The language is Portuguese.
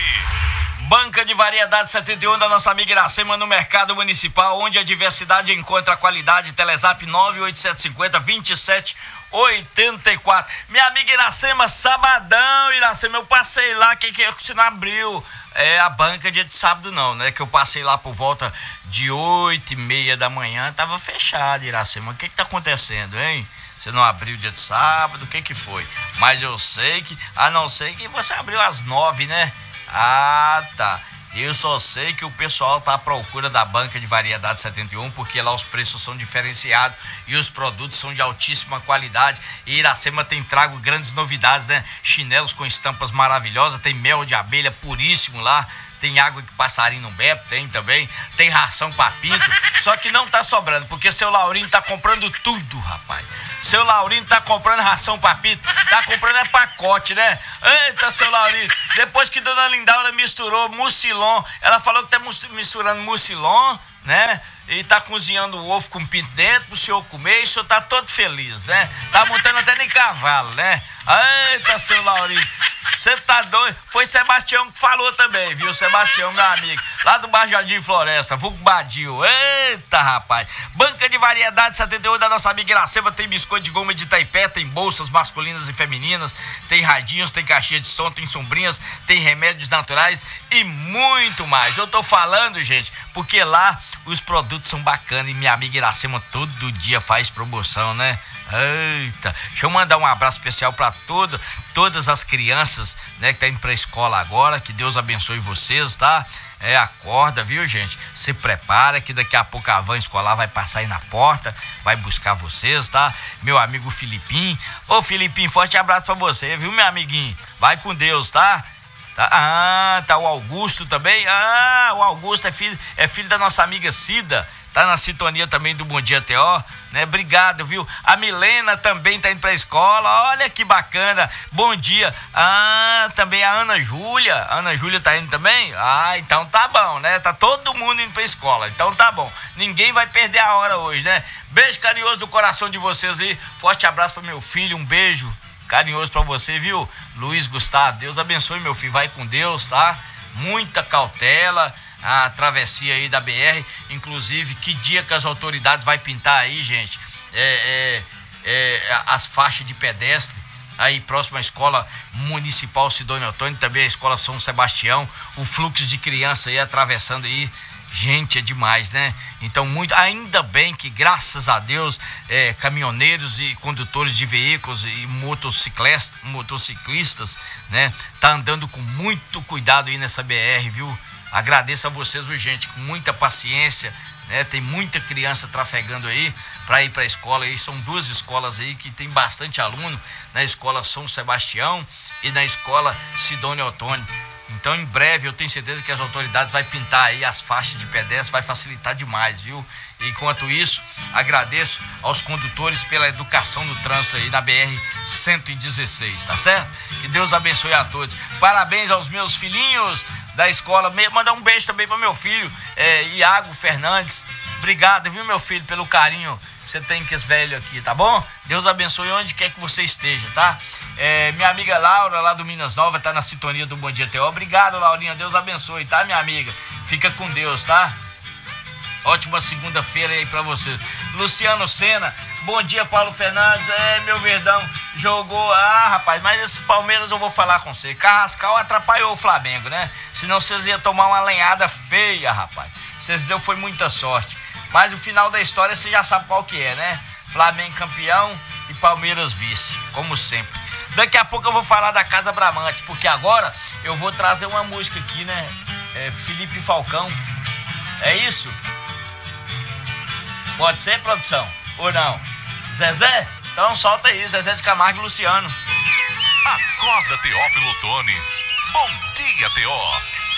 Banca de Variedade 71 da nossa amiga Iracema no Mercado Municipal, onde a diversidade encontra a qualidade. Telezap 98750-2784. Minha amiga Iracema, sabadão, Iracema, eu passei lá, que você não abriu a banca dia de sábado não, né? Que eu passei lá por volta de 8h30 da manhã, tava fechado, Iracema. O que tá acontecendo, hein? Você não abriu dia de sábado, o que foi? Mas eu sei que, a não ser que você abriu às 9, né? Ah, tá. Eu só sei que o pessoal tá à procura da Banca de Variedade 71, porque lá os preços são diferenciados e os produtos são de altíssima qualidade. E Iracema tem trago grandes novidades, né? Chinelos com estampas maravilhosas, tem mel de abelha puríssimo lá, tem água que passarinho não bebe, tem também, tem ração pra pinto, só que não tá sobrando, porque seu Laurinho tá comprando tudo, rapaz. Seu Laurinho tá comprando ração pra pinto, tá comprando pacote, né? Eita, seu Laurinho, depois que dona Lindaura misturou mucilon, ela falou que tá misturando mucilon, né? E tá cozinhando o ovo com pinto dentro pro senhor comer, e o senhor tá todo feliz, né? Tá montando até nem cavalo, né? Eita, seu Laurinho, você tá doido? Foi Sebastião que falou também, viu? Sebastião, meu amigo, lá do Bairro Jardim Floresta, vulgo Badio. Eita, rapaz. Banca de Variedade 78 da nossa amiga Iracema tem biscoito de goma de Itaipé, tem bolsas masculinas e femininas, tem radinhos, tem caixinha de som, tem sombrinhas, tem remédios naturais e muito mais. Eu tô falando, gente, porque lá os produtos são bacanas e minha amiga Iracema todo dia faz promoção, né? Eita, deixa eu mandar um abraço especial para todas as crianças, né, que tá indo pra escola agora. Que Deus abençoe vocês, tá? Acorda, viu, gente? Se prepara que daqui a pouco a van escolar vai passar aí na porta, vai buscar vocês, tá? Meu amigo Filipinho. Ô, Filipinho, forte abraço pra você, viu, meu amiguinho? Vai com Deus, tá? Tá o Augusto também. O Augusto é filho da nossa amiga Cida. Tá na sintonia também do Bom Dia TO, né? Obrigado, viu? A Milena também tá indo pra escola, olha que bacana, bom dia. Também a Ana Júlia tá indo também? Então tá bom, né? Tá todo mundo indo pra escola, então tá bom. Ninguém vai perder a hora hoje, né? Beijo carinhoso do coração de vocês aí, forte abraço para meu filho, um beijo carinhoso pra você, viu? Luiz Gustavo, Deus abençoe, meu filho, vai com Deus, tá? Muita cautela, a travessia aí da BR, inclusive, que dia que as autoridades vai pintar aí, gente, as faixas de pedestre, aí próximo à Escola Municipal Sidônio Ottoni, também a Escola São Sebastião, o fluxo de criança aí atravessando aí, gente, é demais, né? Então, ainda bem que, graças a Deus, caminhoneiros e condutores de veículos e motociclistas, né, tá andando com muito cuidado aí nessa BR, viu? Agradeço a vocês, gente, com muita paciência, né? Tem muita criança trafegando aí para ir para a escola aí. São duas escolas aí que tem bastante aluno, na Escola São Sebastião e na Escola Sidônio Ottoni. Então, em breve, eu tenho certeza que as autoridades vai pintar aí as faixas de pedestre, vai facilitar demais, viu? Enquanto isso, agradeço aos condutores pela educação no trânsito aí na BR-116, tá certo? Que Deus abençoe a todos. Parabéns aos meus filhinhos da escola. Mandar um beijo também para meu filho, Iago Fernandes. Obrigado, viu, meu filho, pelo carinho que você tem com esse velho aqui, tá bom? Deus abençoe onde quer que você esteja, tá? Minha amiga Laura, lá do Minas Nova, tá na sintonia do Bom Dia TO. Obrigado, Laurinha, Deus abençoe, tá, minha amiga? Fica com Deus, tá? Ótima segunda-feira aí pra você. Luciano Senna, bom dia, Paulo Fernandes. Meu Verdão jogou. Rapaz, mas esses Palmeiras eu vou falar com você. Carrascal atrapalhou o Flamengo, né? Senão vocês iam tomar uma lenhada feia, rapaz. Vocês foi muita sorte. Mas o final da história você já sabe qual que é, né? Flamengo campeão e Palmeiras vice, como sempre. Daqui a pouco eu vou falar da Casa Bramantes, porque agora eu vou trazer uma música aqui, né? Felipe Falcão. É isso? Pode ser, produção? Ou não? Zezé? Então solta aí, Zezé de Camargo e Luciano. Acorda, Teófilo Otoni. Bom dia, Teó.